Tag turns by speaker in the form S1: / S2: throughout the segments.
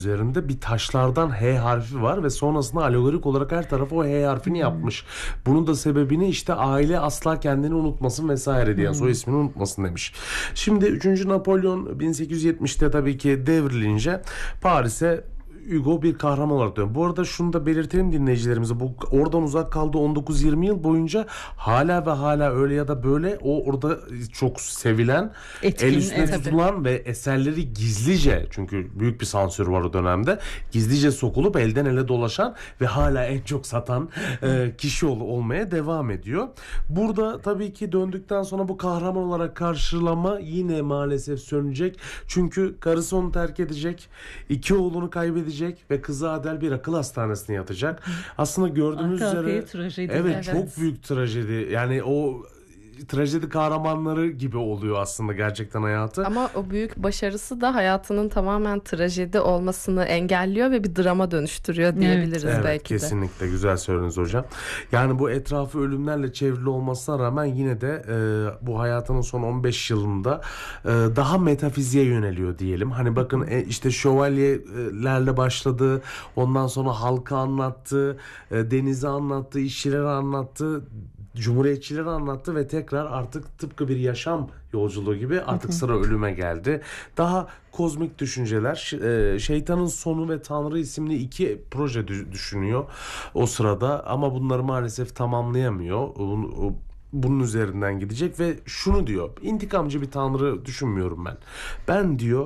S1: üzerinde bir taşlardan H harfi var ve sonrasında alegorik olarak her tarafı o H harfini yapmış. Bunun da sebebini işte aile asla kendini unutmasın vesaire diye, soy ismini unutmasın demiş. Şimdi 3. Napolyon 1870'te tabii ki devrilince Paris'e Hugo bir kahraman olarak dönüyor. Bu arada şunu da belirtelim dinleyicilerimize. Bu oradan uzak kaldığı 19-20 yıl boyunca hala ve hala öyle ya da böyle o orada çok sevilen,
S2: Etkin,
S1: el üstüne
S2: tabii.
S1: tutulan ve eserleri gizlice, çünkü büyük bir sansür var o dönemde, gizlice sokulup elden ele dolaşan ve hala en çok satan kişi olmaya devam ediyor. Burada tabii ki döndükten sonra bu kahraman olarak karşılama yine maalesef sönecek. Çünkü karısı onu terk edecek. 2 oğlunu kaybedecek ve kızı Adel bir akıl hastanesine yatacak. Aslında gördüğünüz üzere
S2: trajedi.
S1: evet, çok büyük trajedi. Yani o trajedi kahramanları gibi oluyor aslında gerçekten hayatı.
S3: Ama o büyük başarısı da hayatının tamamen trajedi olmasını engelliyor ve bir drama dönüştürüyor diyebiliriz
S1: Evet,
S3: belki de.
S1: kesinlikle güzel söylediniz hocam. Yani bu etrafı ölümlerle çevrili olmasına rağmen yine de bu hayatının son 15 yılında daha metafiziğe yöneliyor diyelim. Hani bakın işte şövalyelerle başladı. Ondan sonra halkı anlattı. Denizi anlattı. İşçileri anlattı. Cumhuriyetçileri anlattı ve tekrar artık tıpkı bir yaşam yolculuğu gibi artık sıra ölüme geldi. Daha kozmik düşünceler, Şeytanın Sonu ve Tanrı isimli 2 proje düşünüyor o sırada ama bunları maalesef tamamlayamıyor. Bunun üzerinden gidecek ve şunu diyor: intikamcı bir tanrı düşünmüyorum ben. Ben diyor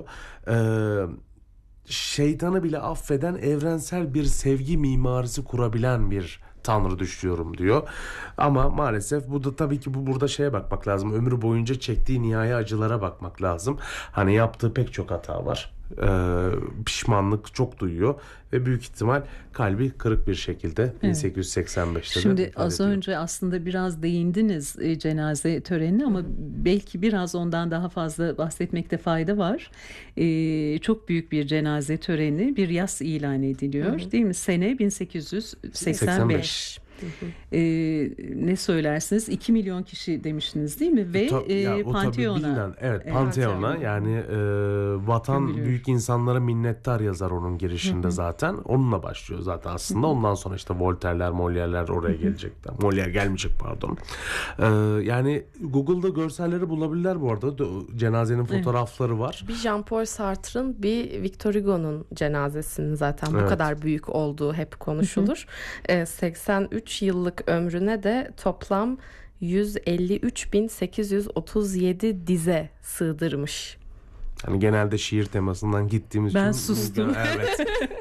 S1: şeytanı bile affeden evrensel bir sevgi mimarisi kurabilen bir tanrı düşüyorum diyor. Ama maalesef bu da tabii ki burada şeye bakmak lazım. Ömrü boyunca çektiği nihai acılara bakmak lazım. Hani yaptığı pek çok hata var. Pişmanlık çok duyuyor ve büyük ihtimal kalbi kırık bir şekilde 1885'te.
S2: Şimdi az önce aslında biraz değindiniz cenaze törenine ama belki biraz ondan daha fazla bahsetmekte fayda var. Çok büyük bir cenaze töreni, bir yas ilan ediliyor, değil mi? Sene 1885. Ne söylersiniz? 2 milyon kişi demiştiniz değil mi? Ve Pantheon'a.
S1: Evet, Pantheon'a yani vatan
S2: gömülüyor.
S1: büyük insanlara minnettar yazar onun girişinde zaten. Onunla başlıyor zaten aslında. Ondan sonra işte Voltaire'ler, Molière'ler oraya gelecekler. Molière gelmeyecek, pardon. Yani Google'da görselleri bulabilirler bu arada. Cenazenin fotoğrafları var.
S3: Bir Jean-Paul Sartre'ın, bir Victor Hugo'nun cenazesinin zaten bu kadar büyük olduğu hep konuşulur. 83 yıllık ömrüne de toplam 153.837 dize sığdırmış.
S1: Yani genelde şiir temasından gittiğimiz için.
S2: Ben sustum.
S1: Evet.